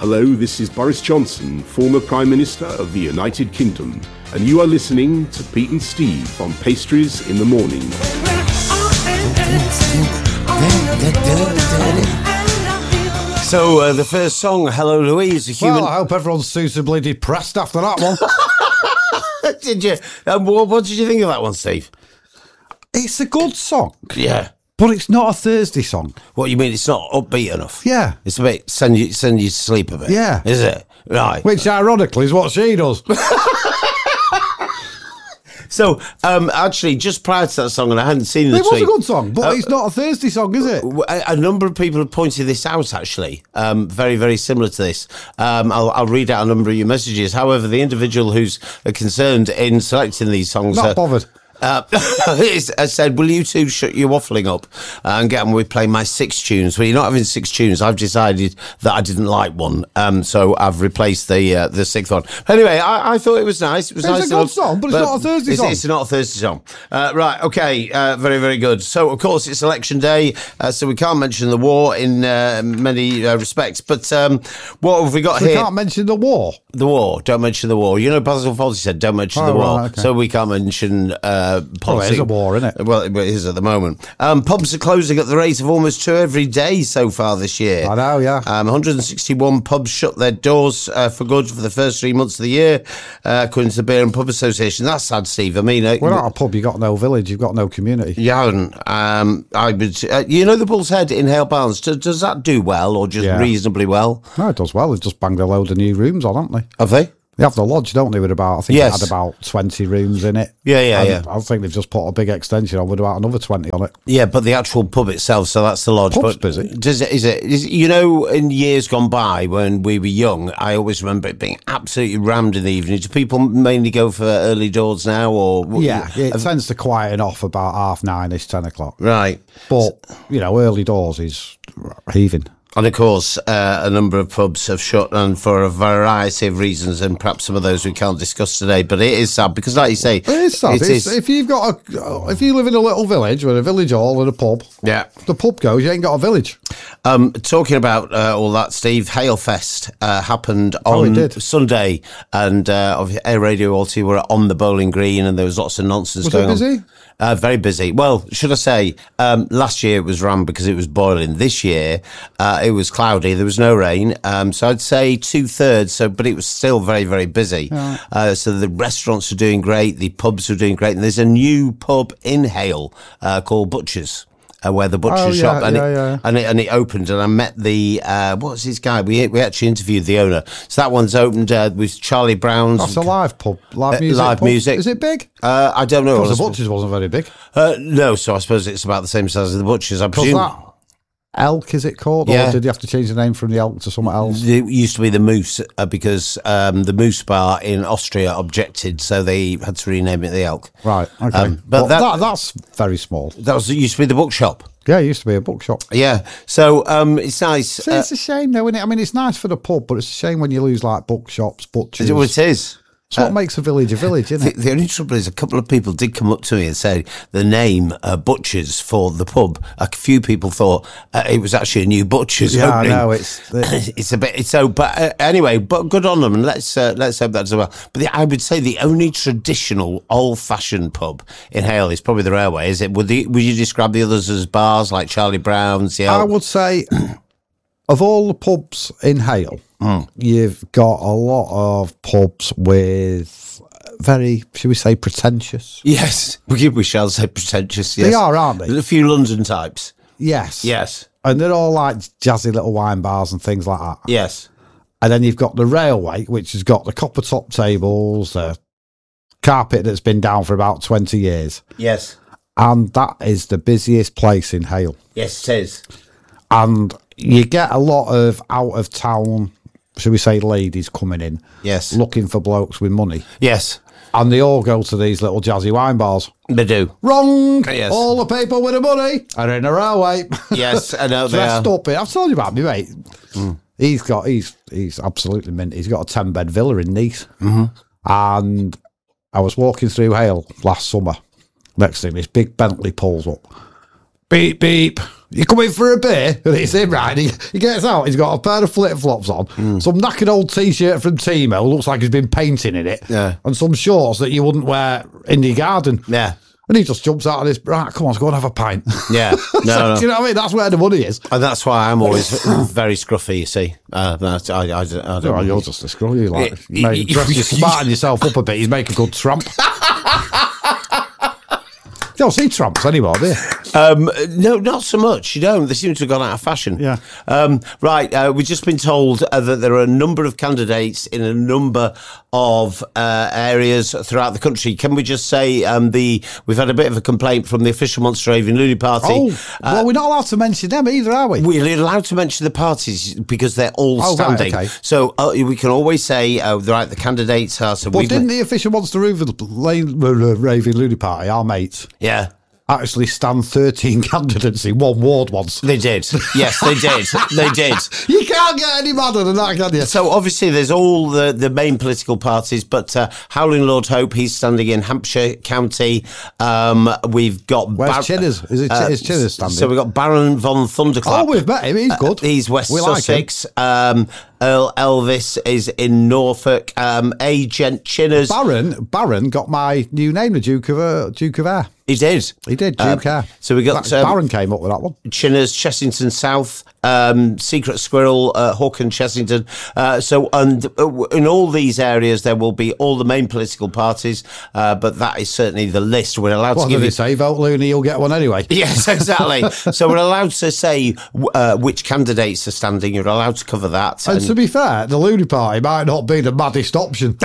Hello, this is Boris Johnson, former Prime Minister of the United Kingdom, and you are listening to Pete and Steve on Pastries in the Morning. So, the first song, Hello Louise, a human... Well, I hope everyone's suitably depressed after that one. Did you? What did you think of that one, Steve? It's a good song, Yeah. but it's not a Thursday song. What, you mean it's not upbeat enough? Yeah. It's a bit, send you to sleep a bit? Yeah. Is it? Right. Which, ironically, is what she does. So, actually, just prior to that song, and I hadn't seen the It was tweet, a good song, but it's not a Thursday song, is it? a number of people have pointed this out, actually, very, very similar to this. I'll read out a number of your messages. However, the individual who's concerned in selecting these songs... Not bothered. I said, will you two shut your waffling up and get on with playing my 6 tunes? Well, you're not having 6 tunes. I've decided that I didn't like one, so I've replaced the 6th one. Anyway, I thought it was nice. It was nice a good song, but it's not a Thursday song. It's not a Thursday song. Right, okay, very, very good. So, of course, it's election day, so we can't mention the war in many respects. But what have we got here? We can't mention the war. The war. Don't mention the war. You know, Basil Fawlty said, don't mention the war. Right, okay. So we can't mention politics. Well, it is a war, isn't it? Well, it is at the moment. Pubs are closing at the rate of almost 2 every day so far this year. I know, yeah. 161 pubs shut their doors for good for the first 3 months of the year, according to the Beer and Pub Association. That's sad, Steve. I mean... We're not a pub. You've got no village. You've got no community. You haven't. I would... you know the Bull's Head in Hale Barnes? Does that do well or just reasonably well? No, it does well. They've just banged a load of new rooms on, haven't they? Have they? They have the lodge, don't they, with about, I think Yes. it had about 20 rooms in it. Yeah. I think they've just put a big extension on with about another 20 on it. Yeah, but the actual pub itself, so that's the lodge. Pub's but busy. Is it, you know, in years gone by when we were young, I always remember it being absolutely rammed in the evening. Do people mainly go for early doors now? Or Yeah, it tends to quieten off about 9:30ish, 10 o'clock. Right. But, you know, early doors is heaving. And of course, a number of pubs have shut, and for a variety of reasons, and perhaps some of those we can't discuss today. But it is sad because, like you say, It is sad. If you've got if you live in a little village with a village hall and a pub, yeah, the pub goes, you ain't got a village. Talking about all that, Steve, Halefest happened on Sunday, and Air Radio Alty were on the Bowling Green, and there was lots of nonsense going on. Was it busy? Very busy. Well, should I say, last year it was rammed because it was boiling. This year it was cloudy. There was no rain. So I'd say 2/3. But it was still very, very busy. Yeah. So the restaurants are doing great. The pubs are doing great. And there's a new pub in Hale called Butcher's. Where the butcher shop and it opened, and I met the what's his guy? We actually interviewed the owner. So that one's opened with Charlie Brown's. That's a live pub, live music. Live music. Is it big? I don't know. Because the butcher's wasn't very big. No, so I suppose it's about the same size as the butcher's. I presume. That Elk, is it called? Yeah. Or did you have to change the name from the Elk to something else? It used to be the Moose because the Moose Bar in Austria objected, so they had to rename it the Elk. Right, okay. But that's very small. That used to be the bookshop. Yeah, it used to be a bookshop. Yeah, so it's nice. See, it's a shame, though, isn't it? I mean, it's nice for the pub, but it's a shame when you lose, like, bookshops, butchers. Well, it is. It's what makes a village, isn't it? The only trouble is a couple of people did come up to me and say the name Butchers for the pub. A few people thought it was actually a new Butchers opening. I know, it's a bit. So, but anyway, but good on them, and let's hope that's as well. But I would say the only traditional old-fashioned pub in Hale is probably the Railway. Is it? Would you describe the others as bars like Charlie Brown's? I would say of all the pubs in Hale, you've got a lot of pubs with very, should we say, pretentious? Yes, we shall say pretentious, yes. They are, aren't they? There's a few London types. Yes. Yes. And they're all like jazzy little wine bars and things like that. Yes. And then you've got the Railway, which has got the copper top tables, the carpet that's been down for about 20 years. Yes. And that is the busiest place in Hale. Yes, it is. And you get a lot of out-of-town, should we say, ladies coming in. Yes. Looking for blokes with money. Yes. And they all go to these little jazzy wine bars. They do. Wrong. Yes. All the people with the money are in a Railway. Yes, I know they are. Dressed up. I've told you about me, mate. He's absolutely mint. He's got a 10-bed villa in Nice. Mm-hmm. And I was walking through Hale last summer. Next thing, this big Bentley pulls up. Beep, beep. You come in for a beer, and it's him, right? He gets out, he's got a pair of flip-flops on, some knackered old T-shirt from Timo, looks like he's been painting in it, and some shorts that you wouldn't wear in your garden. Yeah. And he just jumps out of this, right, come on, let's go and have a pint. Yeah. No. Do you know what I mean? That's where the money is. And that's why I'm always very scruffy, you see. I don't You're just a screw. You you're smarting yourself up a bit. You make a good tramp. You don't see tramps anymore, do you? No, not so much. You don't. They seem to have gone out of fashion. Yeah. Right. We've just been told that there are a number of candidates in a number of areas throughout the country. Can we just say we've had a bit of a complaint from the official Monster Raving Loony Party. Oh, well, we're not allowed to mention them either, are we? We're allowed to mention the parties because they're all standing. Right, okay. So we can always say, right, the candidates are... So but didn't the official Monster Raving Loony Party, our mates... Yeah. Actually stand 13 candidates in one ward once. They did. Yes, they did. They did. You can't get any madder than that, can you? So obviously there's all the main political parties, but Howling Lord Hope, he's standing in Hampshire County. We've got... Where's Chinners? Is Chinners standing? So we've got Baron von Thunderclap. Oh, we've met him. He's good. He's West we Sussex. Like Earl Elvis is in Norfolk. Agent Chinners. Baron got my new name, the Duke of Ayr. He did. Duke Ayr. So we got... Baron came up with that one. Chinners, Chessington South, Secret Squirrel, Hook and Chessington. In all these areas, there will be all the main political parties, but that is certainly the list. We're allowed to give you... say? Vote Looney, you'll get one anyway. Yes, exactly. So we're allowed to say which candidates are standing. You're allowed to cover that. And to be fair, the Looney Party might not be the maddest option.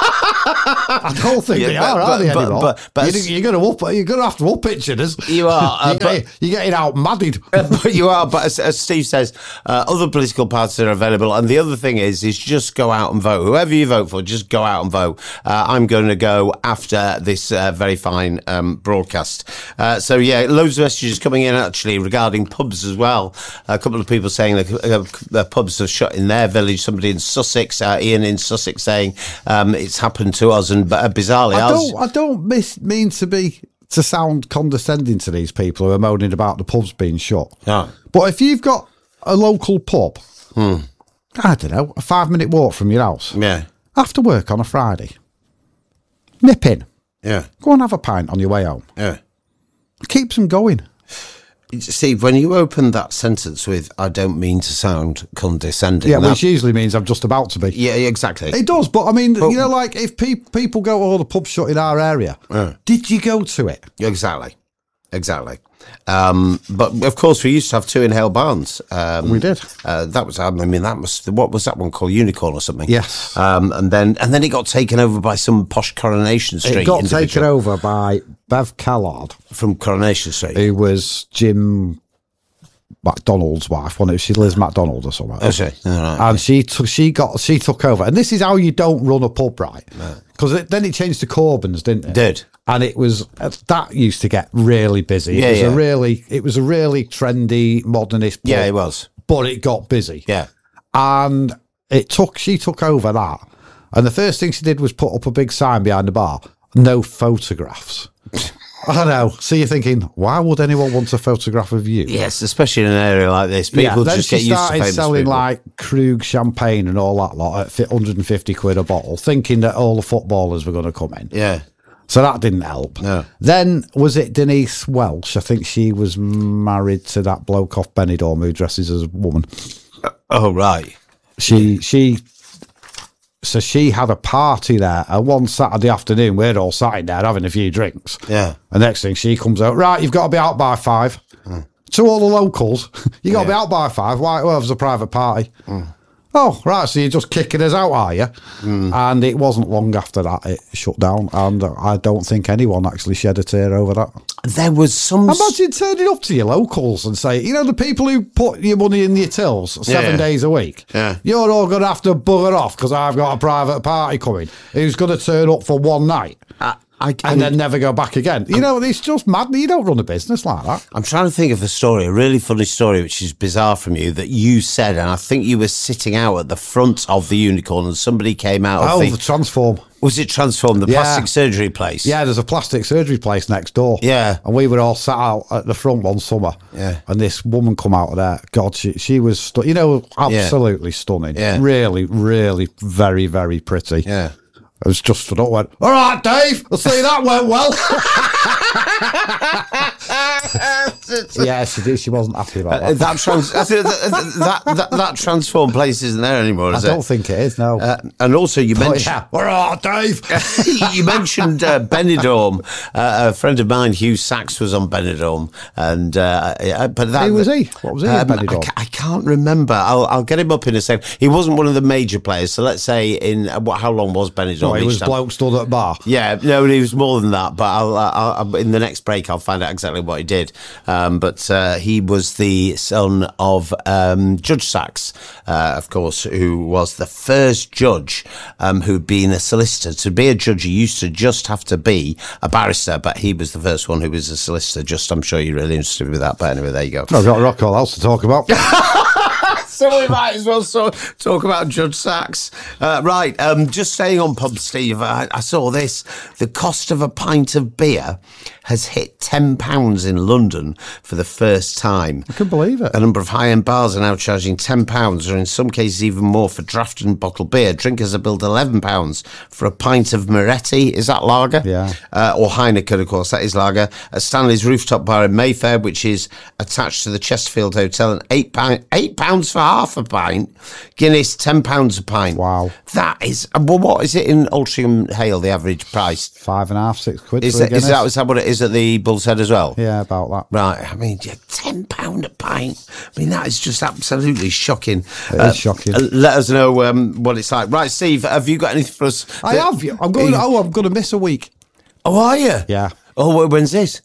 I don't think they are they anymore? But you're going to have to up it, Chinners. You are. You're getting out madded. But you are. But as Steve says, other political parties are available. And the other thing is just go out and vote. Whoever you vote for, just go out and vote. I'm going to go after this very fine broadcast. Loads of messages coming in actually regarding pubs as well. A couple of people saying the pubs are shut in their village. Somebody in Sussex, Ian in Sussex, saying it's happened to us, and bizarrely, I don't mean to sound condescending to these people who are moaning about the pubs being shut. Yeah. But if you've got a local pub, I don't know, a 5-minute walk from your house, after work on a Friday, nip in, go and have a pint on your way home. Yeah, keeps them going. Steve, when you open that sentence with "I don't mean to sound condescending," which usually means I'm just about to be. Yeah, exactly. It does, but I mean, like if people go, "Oh, the pub's shut in our area," did you go to it? Exactly. But of course, we used to have 2 in Hale Barnes. We did. What was that one called? Unicorn or something? Yes. And then it got taken over by some posh Coronation Street. It got taken over by Bev Callard from Coronation Street, who was Jim McDonald's wife. She Liz McDonald or something. Oh, right. And she took over. And this is how you don't run a pub, right? Because then it changed to Corbyn's, didn't it? Did. And it was that used to get really busy. It was a really trendy modernist pub. Yeah, it was. But it got busy. Yeah. And she took over that. And the first thing she did was put up a big sign behind the bar, no photographs. I know. So you're thinking, why would anyone want a photograph of you? Yes, especially in an area like this. People just get used to famous people. Then she started selling like Krug champagne and all that lot at £150 a bottle, thinking that all the footballers were going to come in. Yeah. So that didn't help. No. Then, was it Denise Welsh? I think she was married to that bloke off Benidorm who dresses as a woman. Oh, right. So she had a party there, and one Saturday afternoon, we're all sat in there having a few drinks. Yeah. And next thing, she comes out, right, you've got to be out by 5. To all the locals, you got to be out by 5. Why? Well, there's a private party. Oh, right, so you're just kicking us out, are you? And it wasn't long after that it shut down, and I don't think anyone actually shed a tear over that. There was some... Imagine turning up to your locals and say, the people who put your money in your tills 7 days a week, you're all going to have to bugger off because I've got a private party coming who's going to turn up for one night. And then never go back again. It's just mad. You don't run a business like that. I'm trying to think of a story, a really funny story, which is bizarre from you, that you said, and I think you were sitting out at the front of the Unicorn and somebody came out of the Transform. Was it Transform, the plastic surgery place? Yeah, there's a plastic surgery place next door. Yeah. And we were all sat out at the front one summer. Yeah. And this woman come out of there. God, she was, absolutely stunning. Yeah. Really, really very, very pretty. Yeah. I was just stood up and went, all right, Dave, I see that went well. Yeah, she did. She wasn't happy about that. That Transform place isn't there anymore, is it? I don't think it is, no. And also, you mentioned... Yeah. All right, Dave. You mentioned Benidorm. A friend of mine, Hugh Sachs, was on Benidorm. And, but that, Who was he? What was he at Benidorm? I can't remember. I'll get him up in a second. He wasn't one of the major players. So let's say how long was Benidorm? He was bloke stood at bar. Yeah, no, he was more than that. But I'll in the next break, I'll find out exactly what he did. But he was the son of Judge Sachs, of course, who was the first judge who'd been a solicitor. To be a judge, you used to just have to be a barrister, but he was the first one who was a solicitor. I'm sure you're really interested with that. But anyway, there you go. I've got rock all else to talk about. So we might as well talk about Judge Sachs. Right, just staying on pub, Steve, I saw this. The cost of a pint of beer has hit £10 in London for the first time. I can believe it. A number of high-end bars are now charging £10, or in some cases even more, for draft and bottled beer. Drinkers are billed £11 for a pint of Moretti. Is that lager? Yeah. Or Heineken, of course, that is lager. At Stanley's Rooftop Bar in Mayfair, which is attached to the Chesterfield Hotel, and £8 for half a pint. Guinness, £10 a pint. Wow. That is... Well, what is it in Altrincham Hale, the average price? £5.5, £6 Is for a that what it is at the Bull's Head as well? Yeah, about that. Right, I mean, yeah, £10 a pint. I mean, that is just absolutely shocking. It is shocking. Let us know what it's like. Right, Steve, have you got anything for us? I have. I'm going to miss a week. Oh, are you? Yeah. Oh, when's this?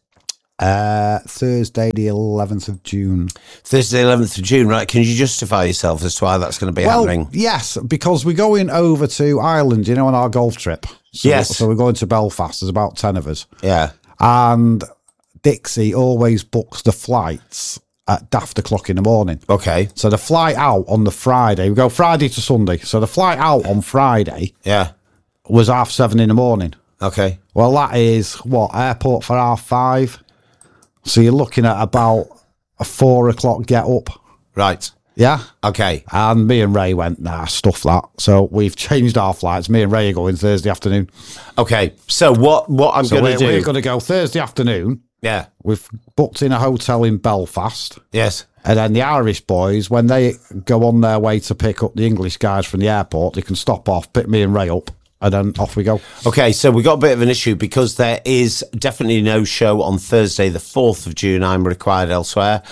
Thursday, the 11th of June. Thursday, 11th of June, right. Can you justify yourself as to why that's going to be happening? Yes, because we're going over to Ireland, on our golf trip. Yes. So we're going to Belfast. There's about 10 of us. Yeah. And Dixie always books the flights at daft o'clock in the morning. Okay. So the flight out on the Friday, we go Friday to Sunday. So the flight out on Friday was 7:30 in the morning. Okay. Well, that is, airport for 5:30? So you're looking at about a 4 o'clock get up. Right. Yeah. Okay. And me and Ray went, stuff that. So we've changed our flights. Me and Ray are going Thursday afternoon. Okay. So what I'm going to do... We're going to go Thursday afternoon. Yeah. We've booked in a hotel in Belfast. Yes. And then the Irish boys, when they go on their way to pick up the English guys from the airport, they can stop off, pick me and Ray up, and then off we go. Okay, so we got a bit of an issue because there is definitely no show on Thursday, the 4th of June. I'm required elsewhere.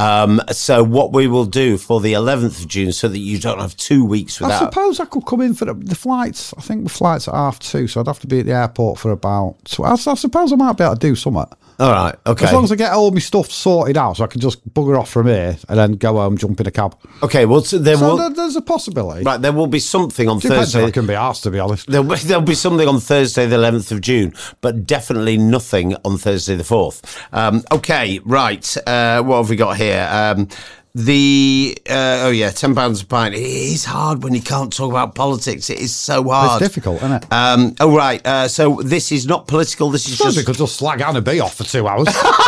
So what we will do for the 11th of June, so that you don't have 2 weeks without... I suppose I could come in for the flights. I think the flight's at 2:30, so I'd have to be at the airport for about... I suppose I might be able to do something. All right, okay. As long as I get all my stuff sorted out, so I can just bugger off from here and then go home, jump in a cab. Okay, well, there's a possibility. Right, there will be something on Depends Thursday. If I can be asked, to be honest. There'll be something on Thursday, the 11th of June, but definitely nothing on Thursday, the 4th. Okay, right. What have we got here? £10 a pint. It is hard when you can't talk about politics. It is so hard. It's difficult, isn't it? Right. So this is not political. This is just... we could just slag Anna B off for 2 hours.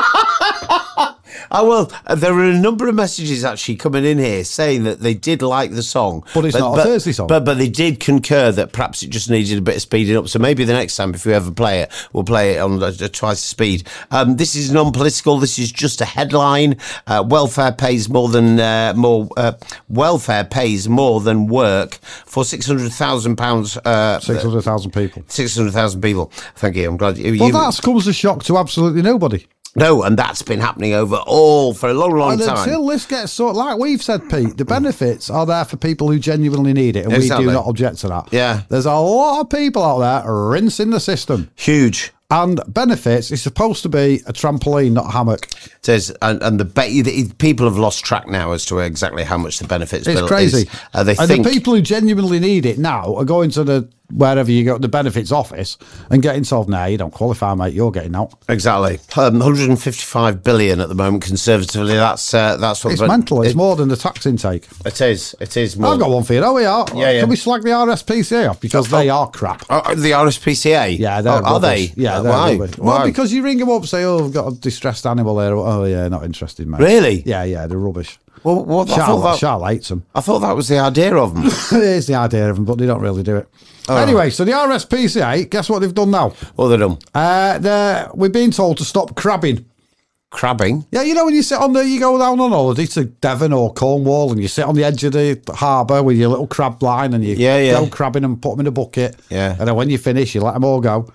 Oh, well, there are a number of messages actually coming in here saying that they did like the song. But it's not a Thursday song. But they did concur that perhaps it just needed a bit of speeding up. So maybe the next time, if we ever play it, we'll play it on twice the speed. This is non-political. This is just a headline. Welfare pays more than welfare pays more than work for £600,000. 600,000 people. 600,000 people. Thank you. I'm glad you. Well, that comes as a shock to absolutely nobody. No, and that's been happening for a long time. Until this gets sorted, like we've said, Pete, the benefits are there for people who genuinely need it, and exactly. we do not object to that. Yeah. There's a lot of people out there rinsing the system. Huge. And benefits is supposed to be a trampoline, not a hammock. It is, and the people have lost track now as to exactly how much the benefits bill is. It's crazy. The people who genuinely need it now are going to the wherever you go, the benefits office, and getting told, "No, you don't qualify, mate. You're getting out." Exactly. 155 billion at the moment, conservatively. That's what It's mental. It's more than the tax intake. It is. It is more. I've got one for you. Oh, we are. Yeah. Can we slag the RSPCA off because they are crap? The RSPCA. Yeah, they're are they? rubbish. Yeah, they're why? rubbish. Why? Well, because you ring them up, and say, "Oh, we've got a distressed animal there." Oh, yeah, not interested, mate. Really? Yeah, they're rubbish. Well, what? Charlotte hates them. I thought that was the idea of them. It is the idea of them, but they don't really do it. Anyway, so the RSPCA, guess what they've done now? What they've done? We've been told to stop crabbing. Crabbing? Yeah, you know when you sit on you go down on holiday to Devon or Cornwall and you sit on the edge of the harbour with your little crab line and you go crabbing and put them in a bucket. Yeah. And then when you finish, you let them all go.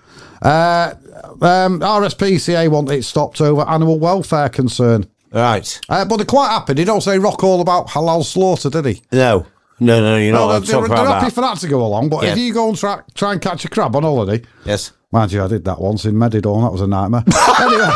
RSPCA want it stopped over animal welfare concern. Right. But they're quite happy. They don't say rock all about halal slaughter, did he? No, you're not allowed to talk about they're happy that. for that to go along, but if you go and try and catch a crab on holiday... Yes. Mind you, I did that once in Medidor, that was a nightmare. Anyway...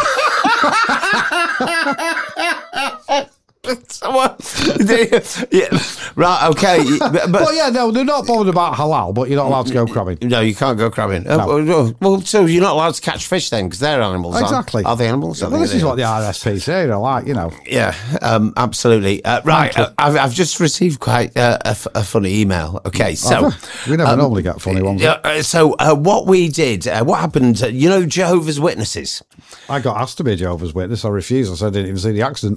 Right, okay. But yeah, no, they're not bothered about halal, but you're not allowed to go crabbing. No, you can't go crabbing. No. Well, so you're not allowed to catch fish then, because they're animals. Exactly. Are they animals? Well, this is what the RSPCA are like, you know. Yeah, absolutely. Right, I've just received quite a funny email. Okay, so... We never normally get funny ones. So what we did, what happened, you know Jehovah's Witnesses? I got asked to be a Jehovah's Witness. I refused. I said I didn't even see the accident.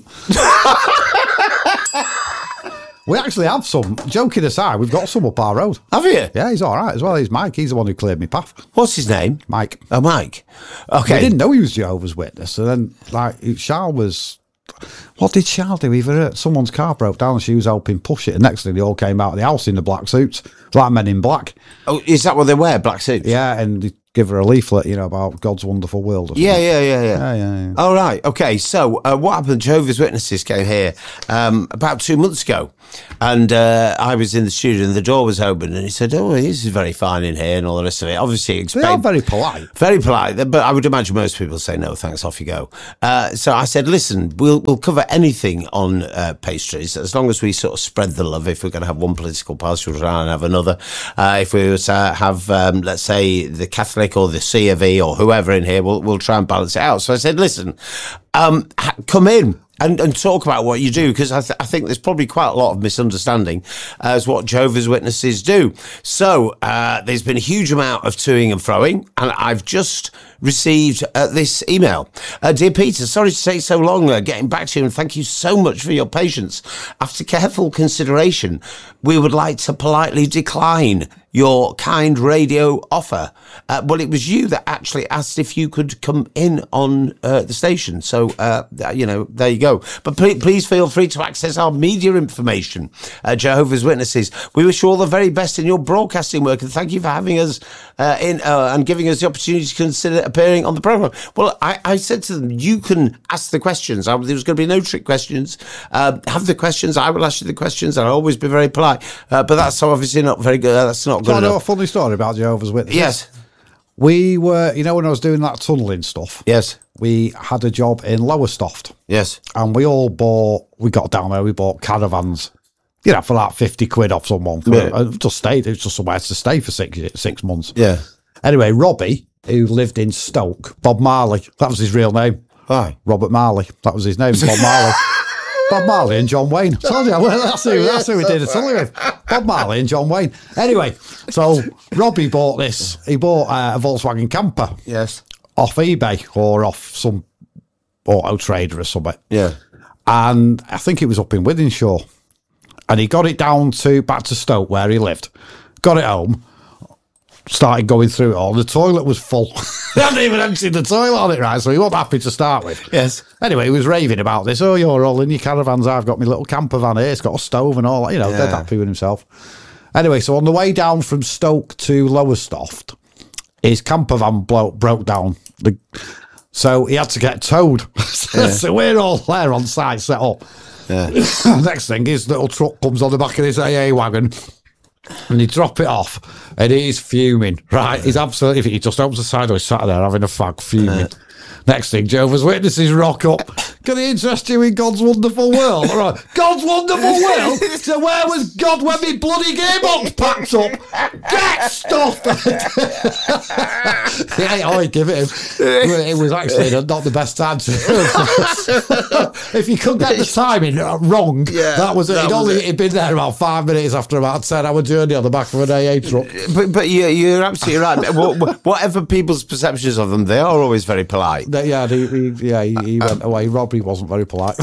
We actually have some. Joking aside, we've got some up our road. Have you? Yeah, he's all right as well. He's Mike. He's the one who cleared me path. What's his name? Mike. Oh, Mike. Okay. We didn't know he was Jehovah's Witness. And then, Charles was... What did Charles do? Someone's car broke down and she was helping push it. And next thing, they all came out of the house in the black suits. Like Men in Black. Oh, is that what they wear, black suits? Yeah, and they give her a leaflet, about God's wonderful world. Or Yeah. All right. Okay. So what happened? Jehovah's Witnesses came here about 2 months ago, and I was in the studio and the door was open, and he said, "Oh, this is very fine in here," and all the rest of it. Obviously, they are very polite. Very polite, but I would imagine most people say no, thanks, off you go. So I said, "Listen, we'll cover anything on pastries as long as we sort of spread the love. If we're going to have one political party, we'll try and have another. If we were to have, let's say, the Catholic or the C of E or whoever in here, we'll try and balance it out." So I said, "Listen, come in and talk about what you do, because I think there's probably quite a lot of misunderstanding as what Jehovah's Witnesses do." So there's been a huge amount of toing and froing, and I've just received this email. "Dear Peter, sorry to take so long getting back to you, and thank you so much for your patience. After careful consideration, we would like to politely decline your kind radio offer." Well, it was you that actually asked if you could come in on the station. So, there you go. But please feel free to access our media information, Jehovah's Witnesses. We wish you all the very best in your broadcasting work, and thank you for having us in and giving us the opportunity to consider appearing on the programme. Well, I said to them, you can ask the questions. There was going to be no trick questions. Have the questions. I will ask you the questions. I'll always be very polite. But that's obviously not very good. That's not good enough. I know a funny story about Jehovah's Witnesses. Yes. We were, when I was doing that tunnelling stuff. Yes. We had a job in Lowestoft. Yes. And we got down there, we bought caravans, for like 50 quid off someone. Just stayed. It was just somewhere to stay for 6 months. Yeah. Anyway, Robbie, who lived in Stoke, Bob Marley, that was his real name. Why? Robert Marley, that was his name, Bob Marley. Bob Marley and John Wayne. Told you, that's who we did a tunnel with. Bob Marley and John Wayne. Anyway, so Robbie bought this. He bought a Volkswagen camper. Yes. Off eBay or off some auto trader or something. Yeah. And I think it was up in Wythenshawe. And he got it back to Stoke where he lived. Got it home. Started going through it all. The toilet was full. They hadn't even emptied the toilet on it, right? So he wasn't happy to start with. Yes. Anyway, he was raving about this. "Oh, you're all in your caravans. I've got my little camper van here. It's got a stove and all that." Dead happy with himself. Anyway, so on the way down from Stoke to Lowestoft, his camper van broke down. So he had to get towed. So we're all there on site, set up. Yeah. Next thing, his little truck comes on the back of this AA wagon. And he drop it off, and he's fuming. Right, he's absolutely. He just opens the side door, he's sat there having a fag, fuming. Next thing, Jehovah's Witnesses rock up, Can he interest you in God's wonderful world? All right. God's wonderful world? So where was God when me bloody gearbox packed up? Get stuffed! Yeah, I give it him. It was actually not the best answer. If you could get the timing wrong, that was it. He'd been there about 5 minutes after about 10-hour journey on the back of an AA truck. But you're absolutely right. Whatever people's perceptions of them, they are always very polite. He went away. Robbie wasn't very polite.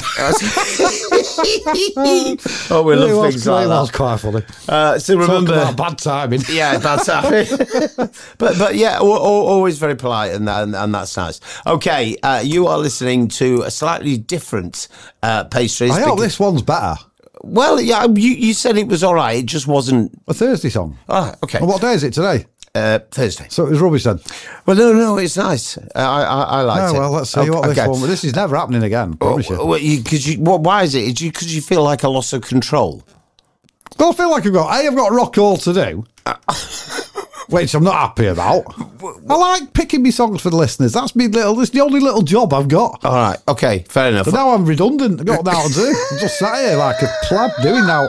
Oh, we love things like that. It was quite funny. So remember, about bad timing. Yeah, bad timing. but yeah, always very polite, and that's nice. Okay, you are listening to a slightly different Pastries. I hope this one's better. Well, yeah, you said it was all right. It just wasn't a Thursday song. Oh, okay. Well, what day is it today? Thursday. So it was rubbish then? Well, no, it's nice. I liked it. Well, let's see what this one... This is never happening again, promise you. Why is it? Because you feel like a loss of control? Well, I feel like I've got rock all to do, which I'm not happy about. I like picking me songs for the listeners. That's the only little job I've got. All right, okay, fair enough. But now I'm redundant. I've got nothing to do. I'm just sat here like a pleb doing now.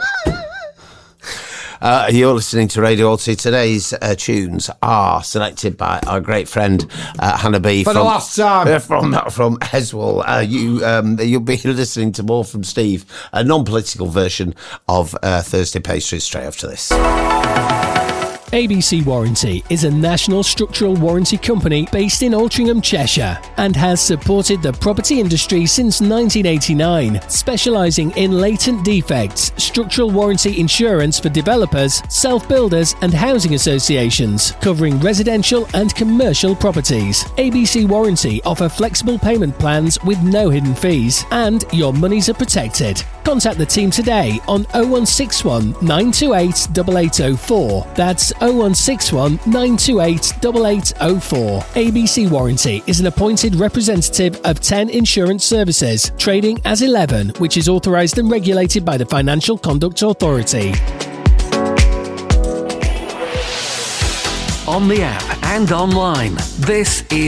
You're listening to Radio Alty. Today's tunes are selected by our great friend Hannah B. For the last time. From Heswell. You'll be listening to more from Steve, a non-political version of Thursday Pastries straight after this. ABC Warranty is a national structural warranty company based in Altrincham, Cheshire, and has supported the property industry since 1989, specialising in latent defects, structural warranty insurance for developers, self-builders and housing associations, covering residential and commercial properties. ABC Warranty offer flexible payment plans with no hidden fees, and your monies are protected. Contact the team today on 0161 928 8804. That's 0161 928 8804. ABC Warranty is an appointed representative of 10 Insurance Services, trading as 11, which is authorised and regulated by the Financial Conduct Authority. On the app and online, this is